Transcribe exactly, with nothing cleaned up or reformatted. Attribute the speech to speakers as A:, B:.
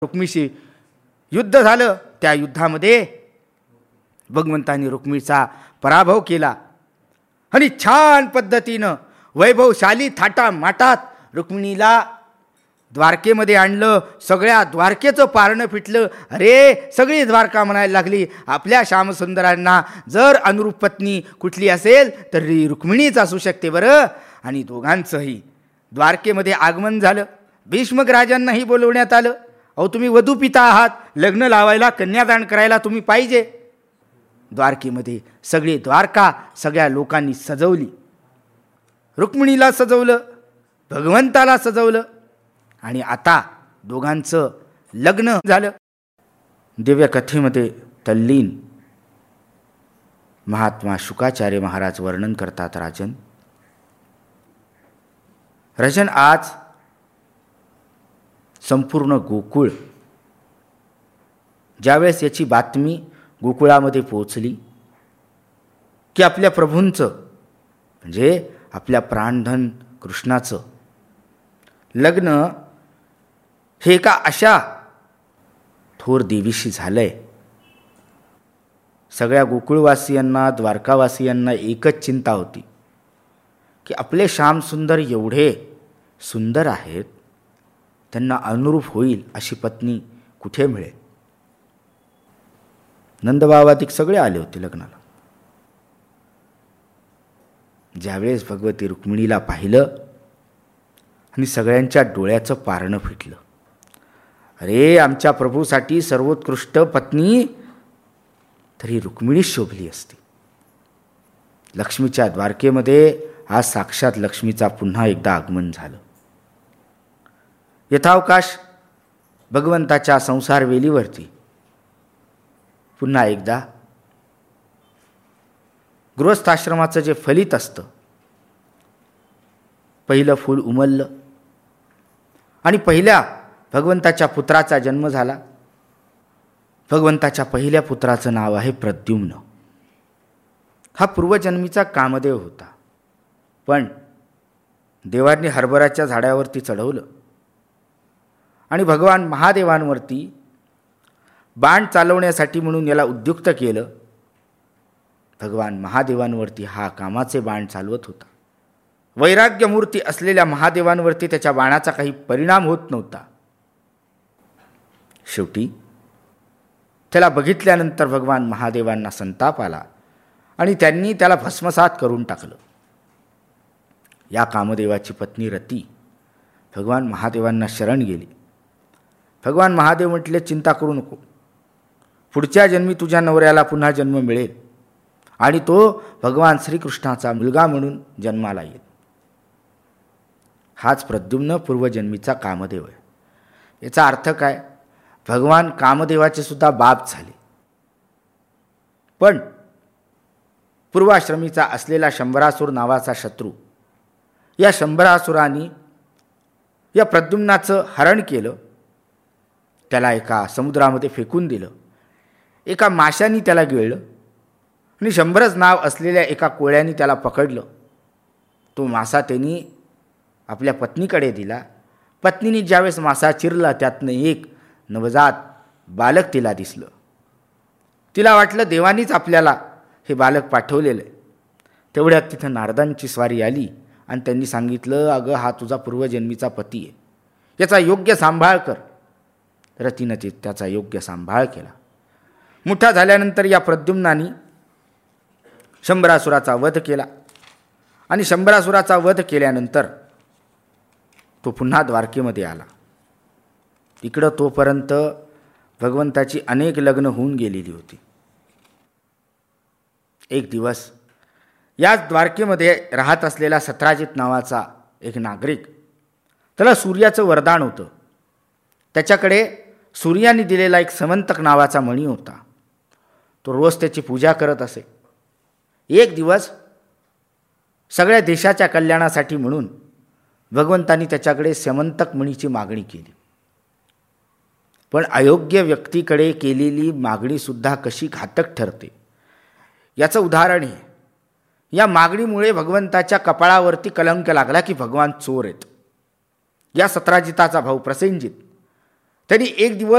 A: रुक्मिणीशी युद्ध झालं. त्या युद्धामध्ये भगवंतांनी रुक्मिणीचा पराभव केला आणि छान पद्धतीनं वैभवशाली थाटा माटात रुक्मिणीला द्वारकेमध्ये आणलं. सगळ्या द्वारकेचं पारणं फिटलं. अरे सगळी द्वारका म्हणायला लागली, आपल्या श्यामसुंदरांना जर अनुरूप पत्नी कुठली असेल तर रुक्मिणीच असू शकते बरं. आणि दोघांचंही द्वारकेमध्ये आगमन झालं. भीष्मक राजांनाही बोलवण्यात आलं. अहो तुम्ही वधू पिता आहात, लग्न लावायला कन्यादान करायला तुम्ही पाहिजे. द्वारकेमध्ये सगळी द्वारका सगळ्या लोकांनी सजवली. रुक्मिणीला सजवलं, भगवंताला सजवलं आणि आता दोघांचं लग्न झालं. दिव्य कथेमध्ये तल्लीन महात्मा शुकाचार्य महाराज वर्णन करतात. राजन राजन आज संपूर्ण गोकुळ ज्यावेळेस याची बातमी गोकुळामध्ये पोहोचली की आपल्या प्रभूंचं म्हणजे आपल्या प्राणधन कृष्णाचं लग्न हे एका अशा थोर देवीशी झालंय, सगळ्या गोकुळवासियांना द्वारकावासियांना एकच चिंता होती की आपले श्यामसुंदर एवढे सुंदर आहेत, त्यांना अनुरूप होईल अशी पत्नी कुठे मिळेल. नंदबाबाधिक सगळे आले होते लग्नाला. ज्यावेळेस भगवती रुक्मिणीला पाहिलं आणि सगळ्यांच्या डोळ्याचं पारणं फिटलं. अरे आमच्या प्रभूसाठी सर्वोत्कृष्ट पत्नी तरी रुक्मिणी शोभली असती. लक्ष्मीच्या द्वारकेमध्ये आज साक्षात लक्ष्मीचा पुन्हा एकदा आगमन झालं. यथावकाश भगवंताच्या संसार वेलीवरती पुन्हा एकदा गृहस्थाश्रमाचं जे फलित असतं, पहिलं फूल उमललं आणि पहिल्या भगवंताच्या पुत्राचा जन्म झाला. भगवंताच्या पहिल्या पुत्राचं नाव आहे प्रद्युम्न. हा पूर्वजन्मीचा कामदेव होता, पण देवांनी हरभराच्या झाडावरती चढवलं आणि भगवान महादेवांवरती बाण चालवण्यासाठी म्हणून याला उद्युक्त केलं. भगवान महादेवांवरती हा कामाचे बाण चालवत होता. वैराग्यमूर्ती असलेल्या महादेवांवरती त्याच्या बाणाचा काही परिणाम होत नव्हता. शेवटी त्याला बघितल्यानंतर भगवान महादेवांना संताप आला आणि त्यांनी त्याला भस्मसात करून टाकलं. या कामदेवाची पत्नी रती भगवान महादेवांना शरण गेली. भगवान महादेव म्हटले, चिंता करू नको, पुढच्या जन्मी तुझ्या नवऱ्याला पुन्हा जन्म मिळेल आणि तो भगवान श्रीकृष्णाचा मुलगा म्हणून जन्माला येईल. हाच प्रद्युम्न पूर्वजन्मीचा कामदेव आहे. याचा अर्थ काय? भगवान कामदेवाचे सुद्धा बाप झाले, पण पूर्वाश्रमीचा असलेला शंभरासुर नावाचा शत्रू, या शंभरासुराने या प्रद्युम्नाचं हरण केलं. त्याला एका समुद्रामध्ये फेकून दिलं. एका माशाने त्याला गिळलं आणि शंभरच नाव असलेल्या एका कोळ्याने त्याला पकडलं. तो मासा त्यांनी आपल्या पत्नीकडे दिला. पत्नीने ज्यावेळेस मासा चिरला त्यातनं एक नवजात बालक तिला दिसलं. तिला वाटलं देवानीच आपल्याला हे बालक पाठवलेलं आहे. तेवढ्यात तिथं नारदांची स्वारी आली आणि त्यांनी सांगितलं, अगं हा तुझा पूर्वजन्मीचा पती आहे, याचा योग्य सांभाळ कर. रतीनं ते त्याचा योग्य सांभाळ केला. मोठा झाल्यानंतर या प्रद्युम्नानी शंभरासुराचा वध केला आणि शंभरासुराचा वध केल्यानंतर तो पुन्हा द्वारकेमध्ये आला. इकडं तोपर्यंत भगवंताची अनेक लग्न होऊन गेलेली होती. एक दिवस याच द्वारकेमध्ये राहत असलेला सत्राजित नावाचा एक नागरिक, त्याला सूर्याचं वरदान होतं. त्याच्याकडे सूर्याने दिलेला एक समंतक नावाचा मणी होता. तो रोज त्याची पूजा करत असे. एक दिवस सगळ्या देशाच्या कल्याणासाठी म्हणून भगवंतांनी त्याच्याकडे समंतक मणीची मागणी केली. पण अयोग्य व्यक्तीकडे केलेली मागणीसुद्धा कशी घातक ठरते याचं उदाहरण आहे. या मागणीमुळे भगवंताच्या कपाळावरती कलंक लागला की भगवान चोर आहेत. या सत्राजिताचा भाऊ प्रसेनजित त्यांनी एक दिवस